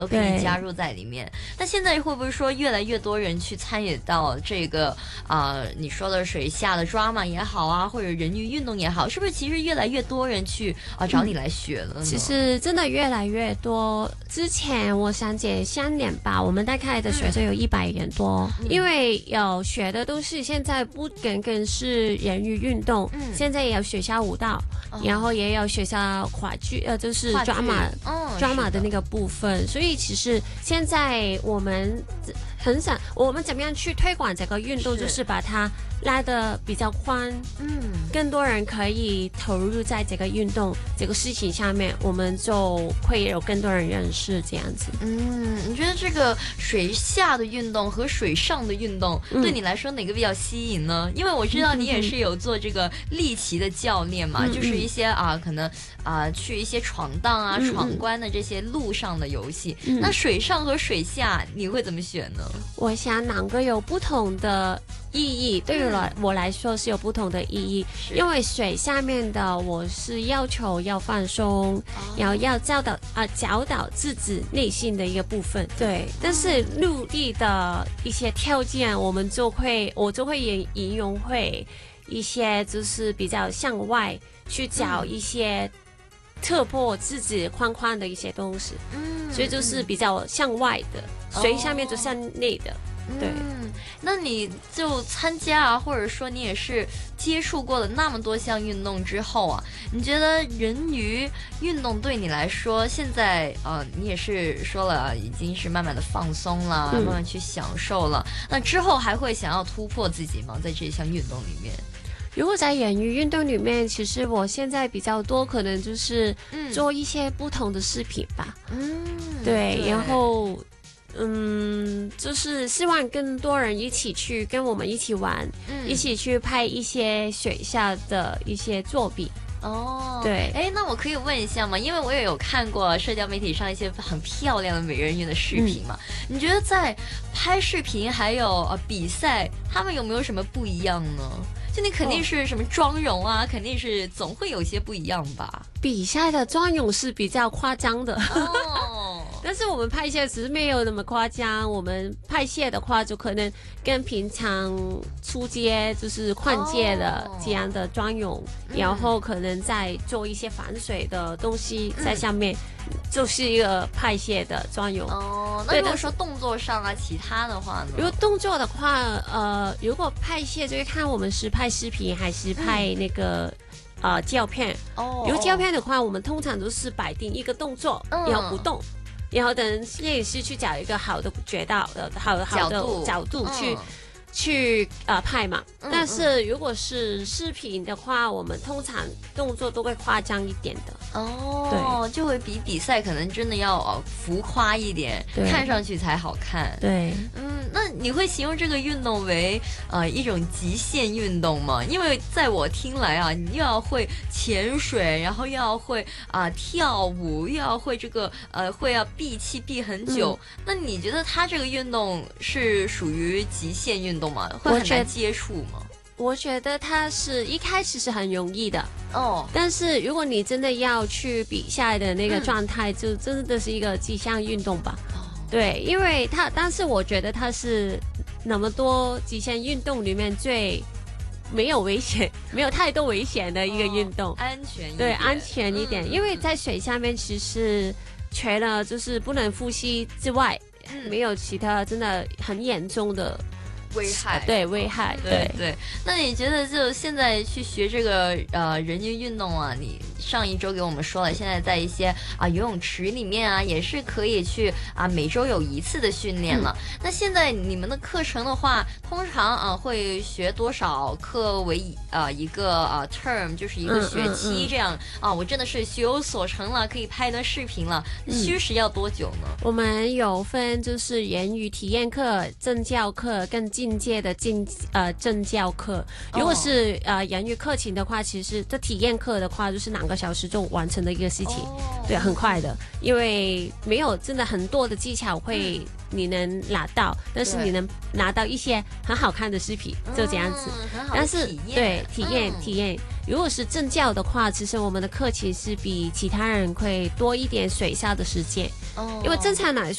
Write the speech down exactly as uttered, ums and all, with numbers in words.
都可以加入在里面。那现在会不会说越来越多人去参与到这个啊、呃，你说的水下的 drama 也好啊，或者人鱼运动也好，是不是其实越来越多人去啊、呃、找你来学了呢？ 其实真的越来越多。之前我想解三年吧，我们大概的学生有一百人多，嗯、因为有学的都是现在不仅仅是人鱼运动，嗯、现在也有学校舞蹈，哦、然后也有学校话剧，呃，就是 drama、哦、drama 的那个部分，所以其实现在我们很想，我们怎么样去推广这个运动，就是把它拉得比较宽，嗯，更多人可以投入在这个运动这个事情上面，我们就会有更多人认识这样子。 嗯，你觉得这个水下的运动和水上的运动、嗯、对你来说哪个比较吸引呢？因为我知道你也是有做这个立旗的教练嘛，嗯、就是一些啊可能啊去一些闯荡啊、嗯、闯关的这些路上的游戏、嗯。那水上和水下你会怎么选呢？ 我想两个有不同的意义，对于我来说是有不同的意义，因为水下面的我是要求要放松，哦、然后要教导啊教导自己内心的一个部分，对。但是陆地的一些条件，我们就会我就会引引用会一些就是比较向外去找一些突破自己框框的一些东西，嗯，所以就是比较向外的，水下面就向内的。对， 嗯，那你就参加啊，或者说你也是接触过了那么多项运动之后啊，你觉得人鱼运动对你来说，现在呃，你也是说了，已经是慢慢的放松了，嗯、慢慢去享受了。那之后还会想要突破自己吗？在这项运动里面？ 如果在人鱼运动里面，其实我现在比较多可能就是做一些不同的视频吧。嗯，对，对，然后。嗯，就是希望更多人一起去跟我们一起玩，嗯、一起去拍一些水下的一些作品。 哦， 对， 哎，那我可以问一下吗？因为我也有看过社交媒体上一些很漂亮的美人鱼的视频嘛。嗯、你觉得在拍视频还有呃比赛，他们有没有什么不一样呢？就你肯定是什么妆容啊，哦、肯定是总会有些不一样吧？ 比赛的妆容是比较夸张的。哦。但是我们拍摄只是没有那么夸张，我们拍摄的话就可能跟平常出街就是换届的这样的妆容，哦、然后可能再做一些防水的东西在上面，嗯、就是一个拍摄的妆容。 哦，那如果说动作上啊，其他的话呢？ 如果动作的话，呃，如果拍摄就是看我们是拍视频还是拍那个。嗯呃，胶片哦，如果胶片的话，我们通常都是摆定一个动作，嗯、然后不动，然后等摄影师去找一个好的角度的好好的角度去。嗯去呃拍嘛，嗯、但是如果是视频的话，我们通常动作都会夸张一点的哦，对，就会比比赛可能真的要、呃、浮夸一点，看上去才好看。 对， 嗯，那你会形容这个运动为呃一种极限运动吗？因为在我听来啊，你又要会潜水，然后又要会啊、呃、跳舞，又要会这个呃会要闭气闭很久。嗯、那你觉得它这个运动是属于极限运动？会很难接触吗？ 我觉得它是一开始是很容易的哦，但是如果你真的要去比赛的那个状态，嗯、就真的是一个极限运动吧。哦、对，因为它，但是我觉得它是那么多极限运动里面最没有危险、没有太多危险的一个运动，哦、 安全一点， 对，安全一点。嗯、因为在水下面，其实除了就是不能呼吸之外，嗯、没有其他真的很严重的。 危害对危害对 对, 对，那你觉得就现在去学这个呃人鱼运动啊？你上一周给我们说了，现在在一些啊游泳池里面啊，也是可以去啊每周有一次的训练了。嗯、那现在你们的课程的话，通常啊会学多少课为呃一个啊 term， 就是一个学期这样、嗯嗯嗯、啊？我真的是学有所成了，可以拍一段视频了。需时要多久呢？ 我们有分就是人鱼体验课、证教课跟进阶的进呃证教课。如果是、哦、呃人鱼课程的话，其实这体验课的话就是两个小时就完成的一个事情，哦、对，很快的，因为没有真的很多的技巧会你能拿到，嗯、但是你能拿到一些很好看的视频，就这样子。 嗯、 但是对体验、 嗯、 体验，如果是证教的话，其实我们的课程是比其他人会多一点水下的时间。 哦因为正常来说